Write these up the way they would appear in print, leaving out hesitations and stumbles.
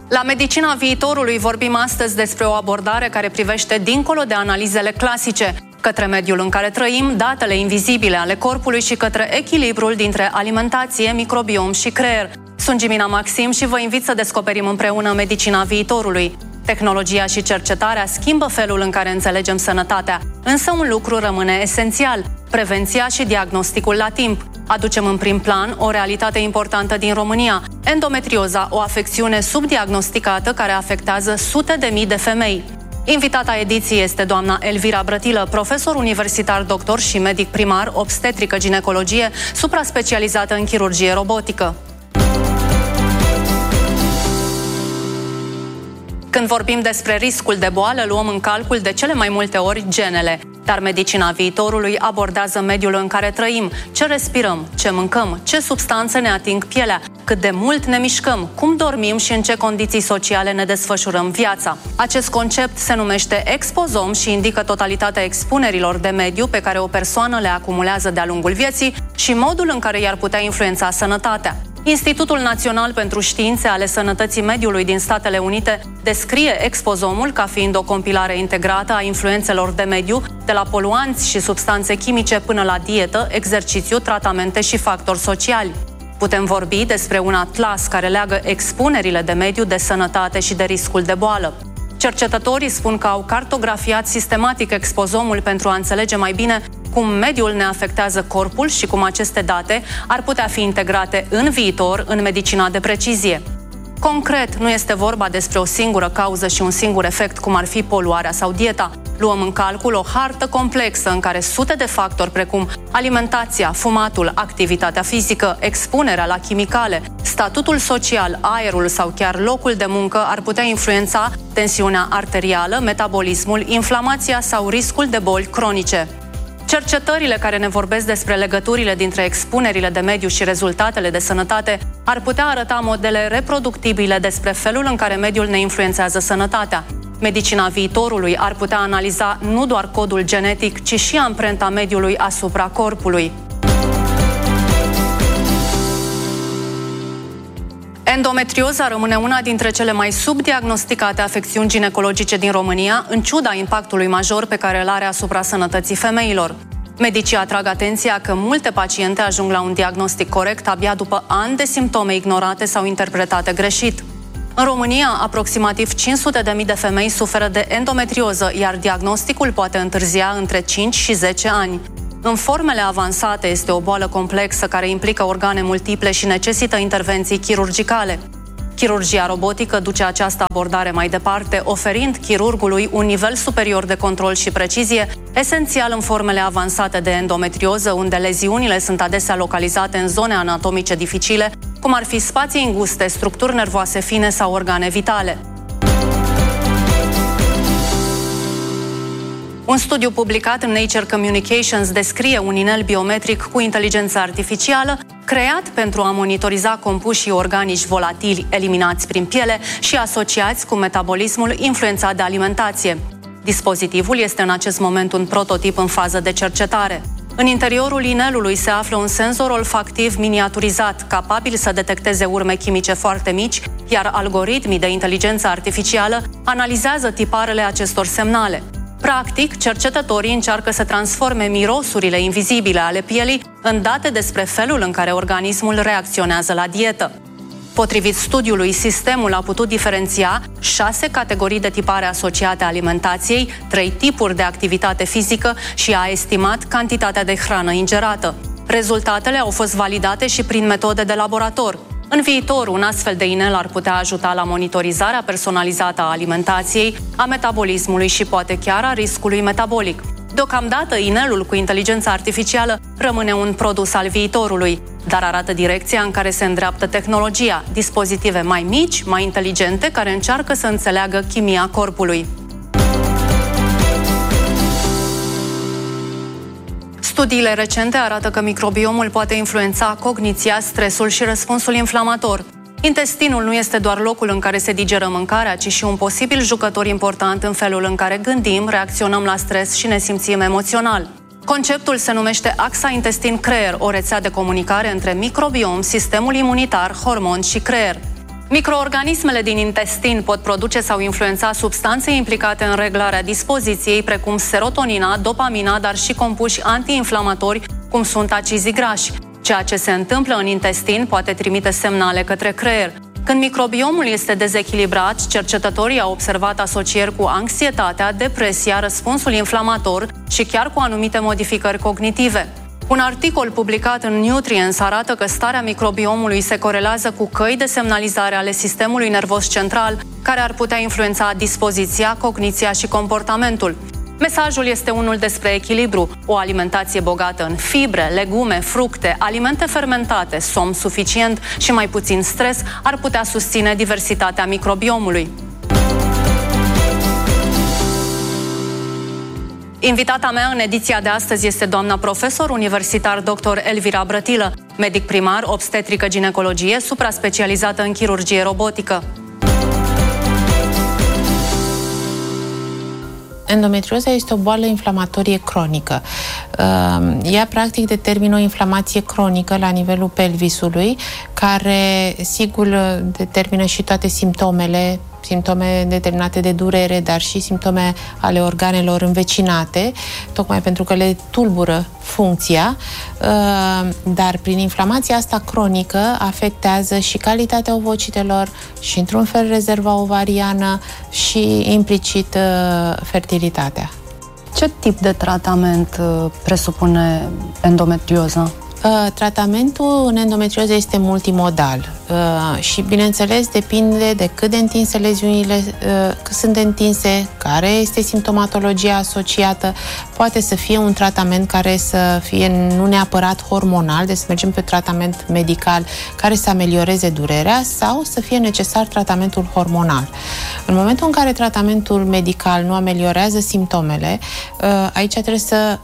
La Medicina Viitorului vorbim astăzi despre o abordare care privește dincolo de analizele clasice, către mediul în care trăim, datele invizibile ale corpului și către echilibrul dintre alimentație, microbiom și creier. Sunt Gimina Maxim și vă invit să descoperim împreună Medicina Viitorului. Tehnologia și cercetarea schimbă felul în care înțelegem sănătatea, însă un lucru rămâne esențial: prevenția și diagnosticul la timp. Aducem în prim plan o realitate importantă din România: endometrioza, o afecțiune subdiagnosticată care afectează sute de mii de femei. Invitata ediției este doamna Elvira Brătilă, profesor universitar, doctor și medic primar, obstetrică-ginecologie, supra-specializată în chirurgie robotică. Când vorbim despre riscul de boală, luăm în calcul de cele mai multe ori genele. Dar Medicina Viitorului abordează mediul în care trăim, ce respirăm, ce mâncăm, ce substanțe ne ating pielea, cât de mult ne mișcăm, cum dormim și în ce condiții sociale ne desfășurăm viața. Acest concept se numește expozom și indică totalitatea expunerilor de mediu pe care o persoană le acumulează de-a lungul vieții și modul în care i-ar putea influența sănătatea. Institutul Național pentru Științe ale Sănătății Mediului din Statele Unite descrie expozomul ca fiind o compilare integrată a influențelor de mediu, de la poluanți și substanțe chimice până la dietă, exercițiu, tratamente și factori sociali. Putem vorbi despre un atlas care leagă expunerile de mediu de sănătate și de riscul de boală. Cercetătorii spun că au cartografiat sistematic expozomul pentru a înțelege mai bine cum mediul ne afectează corpul și cum aceste date ar putea fi integrate în viitor în medicina de precizie. Concret, nu este vorba despre o singură cauză și un singur efect, cum ar fi poluarea sau dieta. Luăm în calcul o hartă complexă în care sute de factori precum alimentația, fumatul, activitatea fizică, expunerea la chimicale, statutul social, aerul sau chiar locul de muncă ar putea influența tensiunea arterială, metabolismul, inflamația sau riscul de boli cronice. Cercetările care ne vorbesc despre legăturile dintre expunerile de mediu și rezultatele de sănătate ar putea arăta modele reproductibile despre felul în care mediul ne influențează sănătatea. Medicina Viitorului ar putea analiza nu doar codul genetic, ci și amprenta mediului asupra corpului. Endometrioza rămâne una dintre cele mai subdiagnosticate afecțiuni ginecologice din România, în ciuda impactului major pe care îl are asupra sănătății femeilor. Medicii atrag atenția că multe paciente ajung la un diagnostic corect abia după ani de simptome ignorate sau interpretate greșit. În România, aproximativ 500.000 de femei suferă de endometrioză, iar diagnosticul poate întârzia între 5 și 10 ani. În formele avansate este o boală complexă care implică organe multiple și necesită intervenții chirurgicale. Chirurgia robotică duce această abordare mai departe, oferind chirurgului un nivel superior de control și precizie, esențial în formele avansate de endometrioză, unde leziunile sunt adesea localizate în zone anatomice dificile, cum ar fi spații înguste, structuri nervoase fine sau organe vitale. Un studiu publicat în Nature Communications descrie un inel biometric cu inteligență artificială creat pentru a monitoriza compușii organici volatili eliminați prin piele și asociați cu metabolismul influențat de alimentație. Dispozitivul este în acest moment un prototip în fază de cercetare. În interiorul inelului se află un senzor olfactiv miniaturizat, capabil să detecteze urme chimice foarte mici, iar algoritmii de inteligență artificială analizează tiparele acestor semnale. Practic, cercetătorii încearcă să transforme mirosurile invizibile ale pielii în date despre felul în care organismul reacționează la dietă. Potrivit studiului, sistemul a putut diferenția 6 categorii de tipare asociate alimentației, 3 tipuri de activitate fizică și a estimat cantitatea de hrană ingerată. Rezultatele au fost validate și prin metode de laborator. În viitor, un astfel de inel ar putea ajuta la monitorizarea personalizată a alimentației, a metabolismului și poate chiar a riscului metabolic. Deocamdată, inelul cu inteligență artificială rămâne un produs al viitorului, dar arată direcția în care se îndreaptă tehnologia, dispozitive mai mici, mai inteligente, care încearcă să înțeleagă chimia corpului. Studiile recente arată că microbiomul poate influența cogniția, stresul și răspunsul inflamator. Intestinul nu este doar locul în care se digeră mâncarea, ci și un posibil jucător important în felul în care gândim, reacționăm la stres și ne simțim emoțional. Conceptul se numește axa intestin-creier, o rețea de comunicare între microbiom, sistemul imunitar, hormoni și creier. Microorganismele din intestin pot produce sau influența substanțe implicate în reglarea dispoziției, precum serotonina, dopamina, dar și compuși antiinflamatori, cum sunt acizii grași. Ceea ce se întâmplă în intestin poate trimite semnale către creier. Când microbiomul este dezechilibrat, cercetătorii au observat asocieri cu anxietatea, depresia, răspunsul inflamator și chiar cu anumite modificări cognitive. Un articol publicat în Nutrients arată că starea microbiomului se corelează cu căi de semnalizare ale sistemului nervos central, care ar putea influența dispoziția, cogniția și comportamentul. Mesajul este unul despre echilibru, o alimentație bogată în fibre, legume, fructe, alimente fermentate, somn suficient și mai puțin stres ar putea susține diversitatea microbiomului. Invitata mea în ediția de astăzi este doamna profesor universitar dr. Elvira Brătilă, medic primar, obstetrică-ginecologie, supra-specializată în chirurgie robotică. Endometrioza este o boală inflamatorie cronică. Ea practic determină o inflamație cronică la nivelul pelvisului, care sigur determină și toate simptome determinate de durere, dar și simptome ale organelor învecinate, tocmai pentru că le tulbură funcția, dar prin inflamația asta cronică afectează și calitatea ovocitelor și, într-un fel, rezerva ovariană și, implicit, fertilitatea. Ce tip de tratament presupune endometrioza? Tratamentul în endometrioză este multimodal și, bineînțeles, depinde de cât de întinse leziunile sunt de întinse, care este simptomatologia asociată. Poate să fie un tratament care să fie nu neapărat hormonal, deci să mergem pe tratament medical care să amelioreze durerea, sau să fie necesar tratamentul hormonal. În momentul în care tratamentul medical nu ameliorează simptomele, aici trebuie să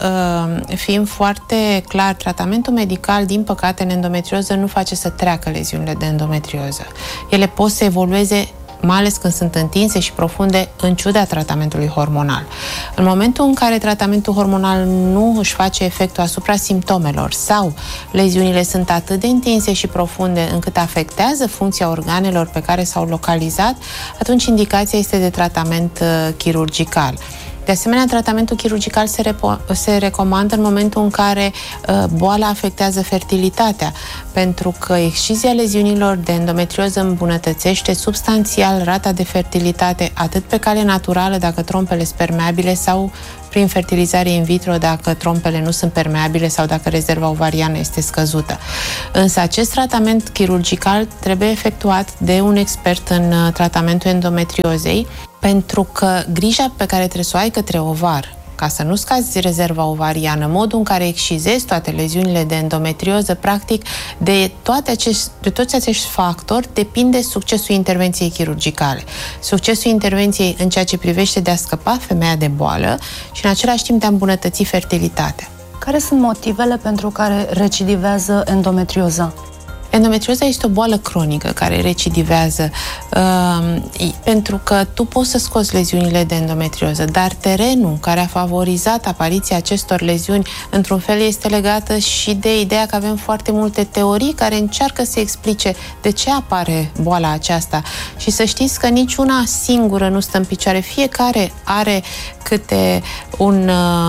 fim foarte clar. Tratamentul medical, din păcate, în endometrioză nu face să treacă leziunile de endometrioză. Ele pot să evolueze, mai ales când sunt întinse și profunde, în ciuda tratamentului hormonal. În momentul în care tratamentul hormonal nu își face efectul asupra simptomelor sau leziunile sunt atât de întinse și profunde încât afectează funcția organelor pe care s-au localizat, atunci indicația este de tratament chirurgical. De asemenea, tratamentul chirurgical se recomandă în momentul în care boala afectează fertilitatea, pentru că excizia leziunilor de endometrioză îmbunătățește substanțial rata de fertilitate, atât pe cale naturală, dacă trompele sunt permeabile, sau prin fertilizare in vitro, dacă trompele nu sunt permeabile sau dacă rezerva ovariană este scăzută. Însă acest tratament chirurgical trebuie efectuat de un expert în tratamentul endometriozei, pentru că grija pe care trebuie să o ai către ovar, ca să nu scazi rezerva ovariană, modul în care excizezi toate leziunile de endometrioză, practic, de toți acești factori depinde succesul intervenției chirurgicale. Succesul intervenției în ceea ce privește de a scăpa femeia de boală și, în același timp, de a îmbunătăți fertilitatea. Care sunt motivele pentru care recidivează endometrioza? Endometrioza este o boală cronică care recidivează pentru că tu poți să scoți leziunile de endometrioză, dar terenul care a favorizat apariția acestor leziuni, într-un fel, este legată și de ideea că avem foarte multe teorii care încearcă să explice de ce apare boala aceasta. Și să știți că niciuna singură nu stă în picioare. Fiecare are câte un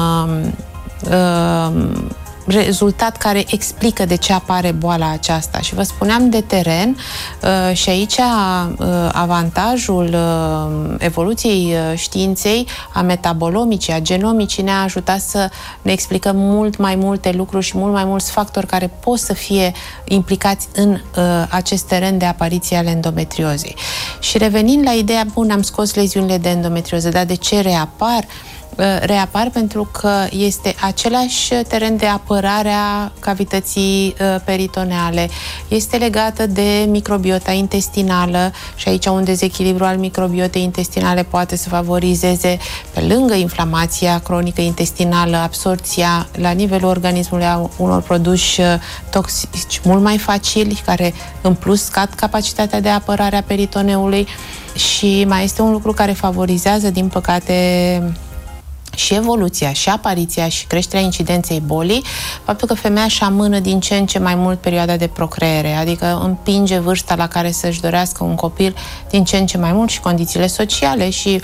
rezultat care explică de ce apare boala aceasta. Și vă spuneam de teren și aici avantajul evoluției științei, a metabolomicii, a genomicii, ne-a ajutat să ne explicăm mult mai multe lucruri și mult mai mulți factori care pot să fie implicați în acest teren de apariție ale endometriozei. Și revenind la ideea, bun, am scos leziunile de endometrioză, dar de ce reapar? Reapar pentru că este același teren de apărare a cavității peritoneale. Este legată de microbiota intestinală și aici un dezechilibru al microbiotei intestinale poate să favorizeze, pe lângă inflamația cronică intestinală, absorpția la nivelul organismului a unor produși toxici mult mai facili, care în plus scad capacitatea de apărare a peritoneului. Și mai este un lucru care favorizează, din păcate, și evoluția, și apariția, și creșterea incidenței bolii, faptul că femeia își amână din ce în ce mai mult perioada de procreere, adică împinge vârsta la care să-și dorească un copil din ce în ce mai mult, și condițiile sociale și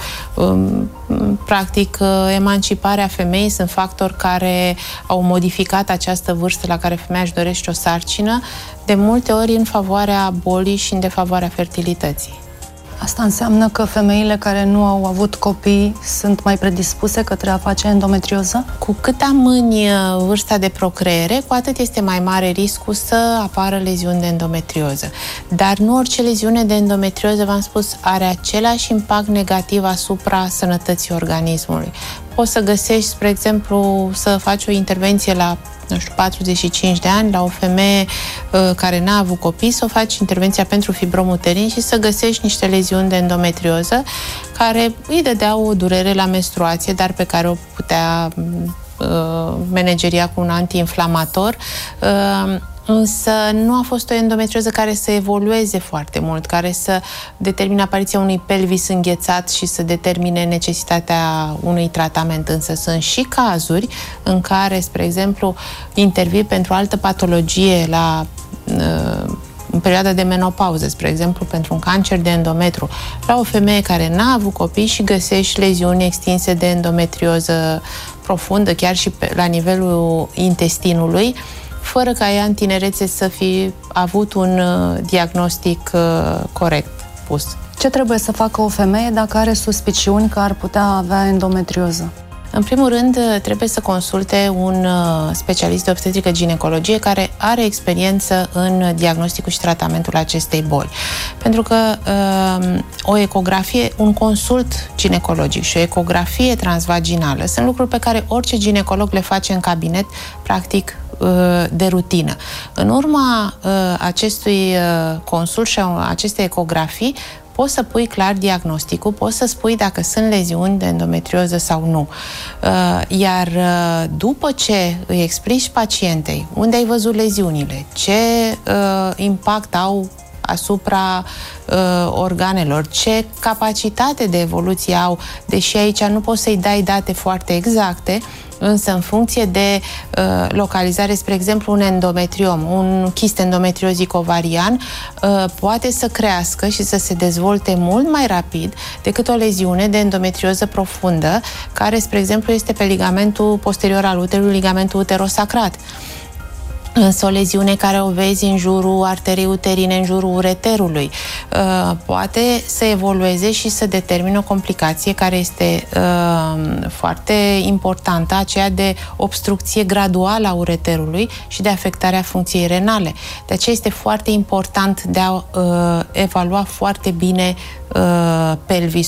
practic emanciparea femeii sunt factori care au modificat această vârstă la care femeia își dorește o sarcină, de multe ori în favoarea bolii și în defavoarea fertilității. Asta înseamnă că femeile care nu au avut copii sunt mai predispuse către a face endometrioză? Cu cât amâni vârsta de procreere, cu atât este mai mare riscul să apară leziuni de endometrioză. Dar nu orice leziune de endometrioză, v-am spus, are același impact negativ asupra sănătății organismului. Poți să găsești, spre exemplu, să faci o intervenție la 45 de ani, la o femeie care n-a avut copii, să o faci intervenția pentru fibrom uterin și să găsești niște leziuni de endometrioză care îi dădeau o durere la menstruație, dar pe care o putea manageria cu un antiinflamator, însă nu a fost o endometrioză care să evolueze foarte mult, care să determine apariția unui pelvis înghețat și să determine necesitatea unui tratament. Însă sunt și cazuri în care, spre exemplu, intervii pentru altă patologie în perioada de menopauză, spre exemplu, pentru un cancer de endometru, la o femeie care n-a avut copii și găsești leziuni extinse de endometrioză profundă, chiar și la nivelul intestinului, fără ca ea în tinerețe să fi avut un diagnostic corect pus. Ce trebuie să facă o femeie dacă are suspiciuni că ar putea avea endometrioză? În primul rând, trebuie să consulte un specialist de obstetrică-ginecologie care are experiență în diagnosticul și tratamentul acestei boli. Pentru că o ecografie, un consult ginecologic și o ecografie transvaginală sunt lucruri pe care orice ginecolog le face în cabinet, practic, de rutină. În urma acestui consult și acestei ecografii, poți să pui clar diagnosticul, poți să spui dacă sunt leziuni de endometrioză sau nu. Iar după ce îi explici pacientei unde ai văzut leziunile, ce impact au asupra organelor, ce capacitate de evoluție au, deși aici nu poți să-i dai date foarte exacte, însă în funcție de localizare, spre exemplu, un endometriom, un chist endometriozic ovarian, poate să crească și să se dezvolte mult mai rapid decât o leziune de endometrioză profundă, care, spre exemplu, este pe ligamentul posterior al uterului, ligamentul uterosacrat. Însă o leziune care o vezi în jurul arteriei uterine, în jurul ureterului, poate să evolueze și să determine o complicație care este foarte importantă, aceea de obstrucție graduală a ureterului și de afectarea funcției renale. De aceea este foarte important de a evalua foarte bine pelvisul.